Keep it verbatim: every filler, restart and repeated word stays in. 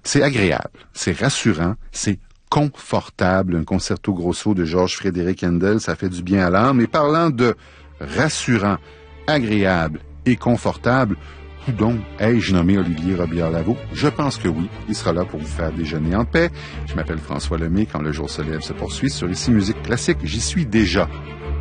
C'est agréable, c'est rassurant, c'est confortable. Un concerto grosso de Georges Frédéric Handel, ça fait du bien à l'âme. Et parlant de rassurant, agréable et confortable, où donc ai-je nommé Olivier Robillard-Lavaux? Je pense que oui. Il sera là pour vous faire déjeuner en paix. Je m'appelle François Lemay. Quand le jour se lève se poursuit sur Ici Musique Classique. J'y suis déjà.